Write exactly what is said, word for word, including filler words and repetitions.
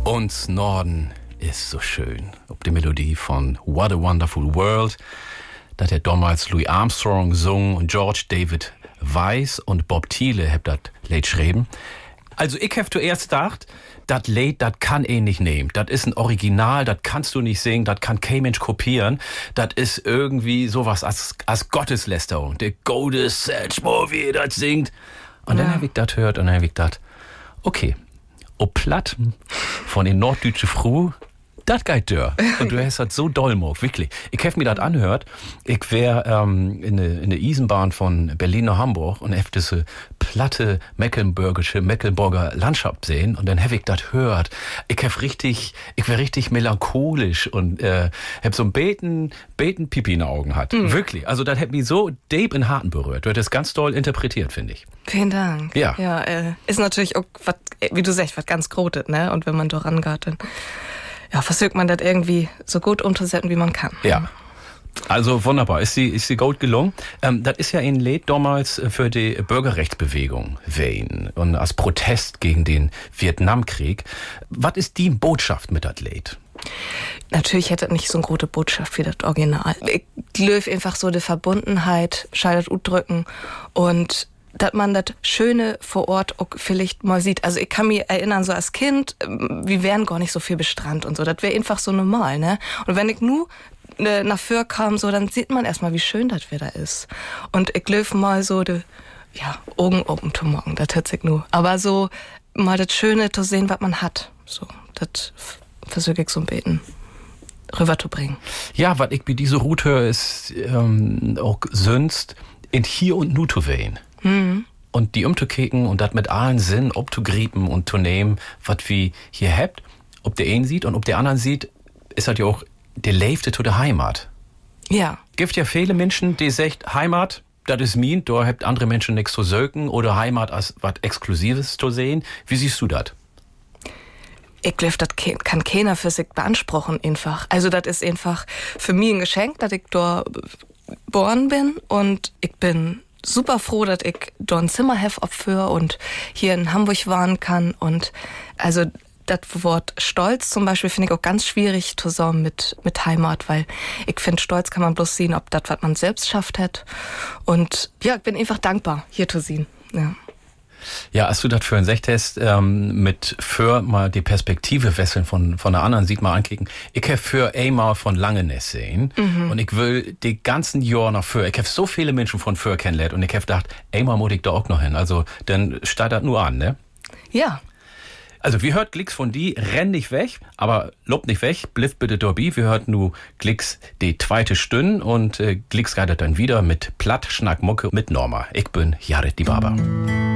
Uns Norden ist so schön. Ob die Melodie von What a Wonderful World, das hat damals Louis Armstrong gesungen und George David Weiss und Bob Thiele hat das Lied geschrieben. Also ich hab zuerst gedacht, das Lied, das kann eh nicht nehmen. Das ist ein Original, das kannst du nicht singen, das kann kein Mensch kopieren. Das ist irgendwie sowas als, als Gotteslästerung. Der Gottes wo wie das singt. Und ja. Dann hab ich das gehört und dann hab ich gedacht, okay, ob platt von den norddeutsche Früh, das geht dör. Und du hast das so doll gemacht, wirklich. Ich hab mir das anhört. Ich wär ähm, in der in der Eisenbahn von Berlin nach Hamburg und hab diese platte mecklenburgische, Mecklenburger Landschaft sehen und dann hab ich das hört. Ich hab richtig, ich wär richtig melancholisch und äh, hab so ein Beten, Beten Pipi in den Augen hat. Mhm. Wirklich. Also das hat mich so deep in Harten berührt. Du hast das ganz toll interpretiert, finde ich. Vielen Dank. Ja. Ja, äh, ist natürlich auch, wat, wie du sagst, was ganz Grotes, ne? Und wenn man da rangeht, dann ja, versucht man das irgendwie so gut umzusetzen, wie man kann. Ja. Also wunderbar, ist sie, ist sie gut gelungen. Ähm, das ist ja ein Lied damals für die Bürgerrechtsbewegung Wayne und als Protest gegen den Vietnamkrieg. Was ist die Botschaft mit das Lied? Natürlich hätte das nicht so eine große Botschaft wie das Original. Ich glaube einfach so die Verbundenheit, scheidet drücken und dass man das Schöne vor Ort auch vielleicht mal sieht. Also ich kann mich erinnern, so als Kind, wir wären gar nicht so viel bestrand und so. Das wäre einfach so normal, ne? Und wenn ich nur ne, nach Föhr kam, so, dann sieht man erstmal, wie schön das wieder ist. Und ich löf mal so die, ja, Augen open to morgen, das hört sich nur. Aber so mal das Schöne zu sehen, was man hat. So, das versuche ich so ein bisschen rüber zu bringen. Ja, was ich bei dieser Route höre, ist ähm, auch sonst in Hier und Nu zu wählen. Mhm. Und die umzukriegen und das mit allen Sinn abzugrieben und zu nehmen, was wir hier habt, ob der einen sieht und ob der anderen sieht, ist halt ja auch der Leifte zu der Heimat. Ja. Gibt ja viele Menschen, die sagt, Heimat, das ist mein, da habt andere Menschen nichts zu söken oder Heimat als was Exklusives zu sehen. Wie siehst du das? Ich glaube, das kann keiner für sich beanspruchen einfach. Also das ist einfach für mich ein Geschenk, dass ich da geboren bin und ich bin super froh, dass ich da ein Zimmer habe für und hier in Hamburg waren kann. Und also das Wort Stolz zum Beispiel finde ich auch ganz schwierig zusammen mit, mit Heimat, weil ich finde, Stolz kann man bloß sehen, ob das, was man selbst schafft hat. Und ja, ich bin einfach dankbar, hier zu sehen. Ja. Ja, als du das für ein Sechtest ähm, mit für mal die Perspektive wechseln von von der anderen sieht mal ankicken. Ich habe für einmal von Langeness sehen mhm. und ich will die ganzen Jahre noch für. Ich habe so viele Menschen von für kennengelernt und ich habe gedacht, einmal muss ich da auch noch hin. Also dann startet nur an, ne? Ja. Also wir hört Glicks von die, renn nicht weg, aber lob nicht weg, bliff bitte dorbi. Wir hört nur Glicks die zweite Stunde und äh, Glicks reitet dann wieder mit Platt, Schnack, Mucke mit Norma. Ich bin Jared die Barber.